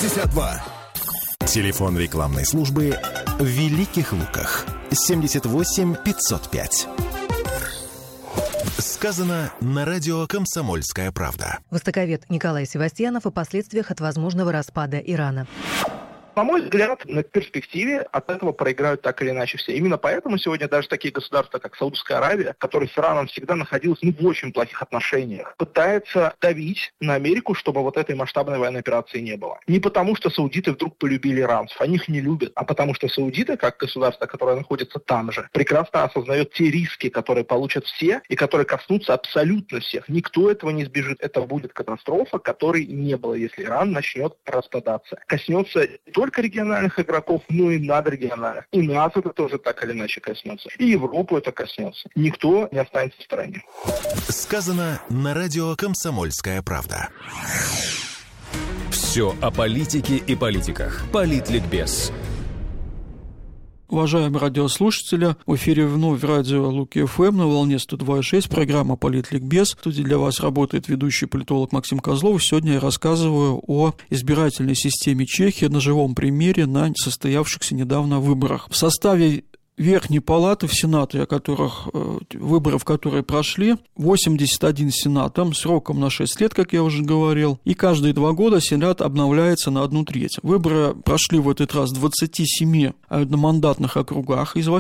62. Телефон рекламной службы в Великих Луках. 78 505. Сказано на радио «Комсомольская правда». Востоковед Николай Севастьянов о последствиях от возможного распада Ирана. На мой взгляд, на перспективе от этого проиграют так или иначе все. Именно поэтому сегодня даже такие государства, как Саудовская Аравия, которая с Ираном всегда находилась в очень плохих отношениях, пытается давить на Америку, чтобы вот этой масштабной военной операции не было. Не потому, что саудиты вдруг полюбили иранцев, они их не любят, а потому что саудиты, как государство, которое находится там же, прекрасно осознает те риски, которые получат все и которые коснутся абсолютно всех. Никто этого не избежит. Это будет катастрофа, которой не было, если Иран начнет распадаться. Коснется только региональных игроков, но и надрегиональных. И нас это тоже так или иначе коснется. И Европу это коснется. Никто не останется в стороне. Сказано на радио «Комсомольская правда». Все о политике и политиках. Политликбез. Уважаемые радиослушатели, в эфире вновь радио Луки ФМ на волне 102.6, программа «Политликбез». В студии для вас работает ведущий политолог Максим Козлов. Сегодня я рассказываю о избирательной системе Чехии на живом примере на состоявшихся недавно выборах. В составе Верхней палаты в Сенате, выборов, которые прошли, 81 сенатом, сроком на 6 лет, как я уже говорил, и каждые 2 года Сенат обновляется на 1/3. Выборы прошли в этот раз в 27 одномандатных округах из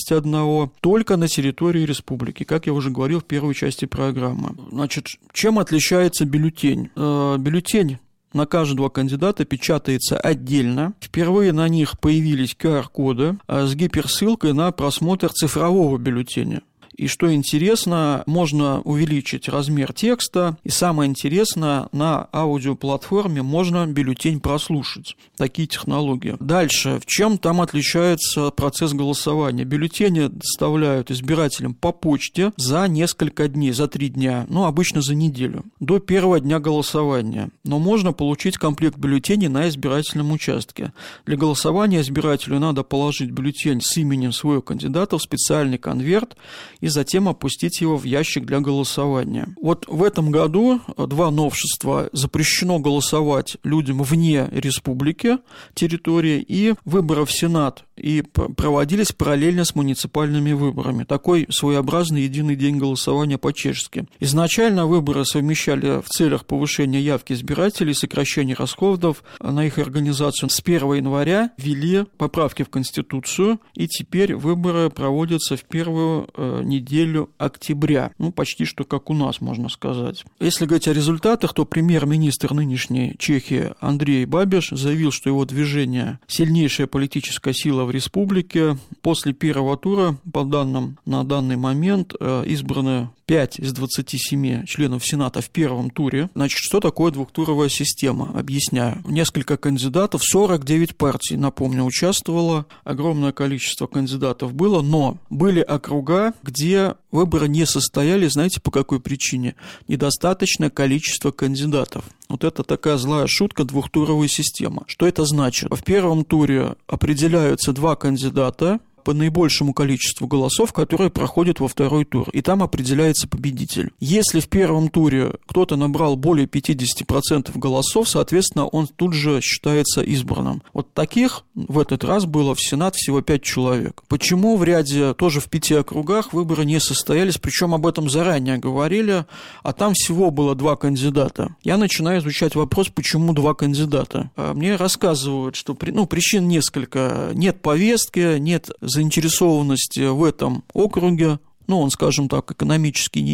81, только на территории республики, как я уже говорил в первой части программы. Значит, чем отличается бюллетень? Бюллетень на каждого кандидата печатается отдельно. Впервые на них появились QR-коды с гиперссылкой на просмотр цифрового бюллетеня. И что интересно, можно увеличить размер текста, и самое интересное, на аудиоплатформе можно бюллетень прослушать. Такие технологии. Дальше, в чем там отличается процесс голосования? Бюллетени доставляют избирателям по почте за несколько дней, за 3 дня, обычно за неделю, до первого дня голосования. Но можно получить комплект бюллетеней на избирательном участке. Для голосования избирателю надо положить бюллетень с именем своего кандидата в специальный конверт и затем опустить его в ящик для голосования. Вот в этом году 2 новшества. Запрещено голосовать людям вне республики, территории, и выборы в Сенат и проводились параллельно с муниципальными выборами. Такой своеобразный единый день голосования по-чешски. Изначально выборы совмещали в целях повышения явки избирателей, сокращения расходов на их организацию. С 1 января ввели поправки в Конституцию, и теперь выборы проводятся в первую неделю октября. Почти что как у нас, можно сказать. Если говорить о результатах, то премьер-министр нынешней Чехии Андрей Бабиш заявил, что его движение сильнейшая политическая сила в республике. После первого тура, по данным на данный момент, избраны 5 из 27 членов Сената в первом туре. Значит, что такое двухтуровая система? Объясняю. Несколько кандидатов, 49 партий, напомню, участвовало. Огромное количество кандидатов было, но были округа, где выборы не состоялись, знаете, по какой причине? Недостаточное количество кандидатов. Вот это такая злая шутка двухтуровой системы. Что это значит? В первом туре определяются 2 кандидата по наибольшему количеству голосов, которые проходят во второй тур, и там определяется победитель. Если в первом туре кто-то набрал более 50% голосов, соответственно, он тут же считается избранным. Вот таких в этот раз было в Сенат всего 5 человек. Почему в ряде, тоже в 5 округах, выборы не состоялись, причем об этом заранее говорили, а там всего было 2 кандидата. Я начинаю изучать вопрос, почему 2 кандидата. Мне рассказывают, что причин несколько. Нет повестки, нет заинтересованности в этом округе, он, скажем так, экономически